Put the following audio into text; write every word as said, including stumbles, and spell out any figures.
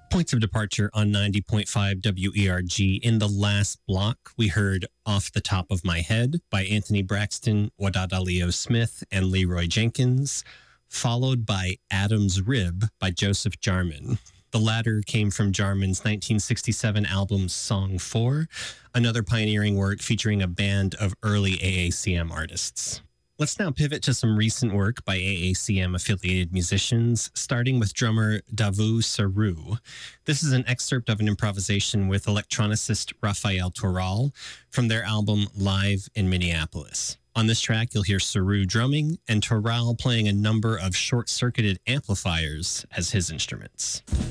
Points of departure on ninety point five W E R G. In the last block, we heard Off the Top of My Head by Anthony Braxton, Wadada Leo Smith, and Leroy Jenkins, followed by Adam's Rib by Joseph Jarman. The latter came from Jarman's nineteen sixty-seven album Song four, another pioneering work featuring a band of early A A C M artists. Let's now pivot to some recent work by A A C M-affiliated musicians, starting with drummer Davu Saru. This is an excerpt of an improvisation with electronicist Rafael Toral from their album Live in Minneapolis. On this track, you'll hear Saru drumming and Toral playing a number of short-circuited amplifiers as his instruments.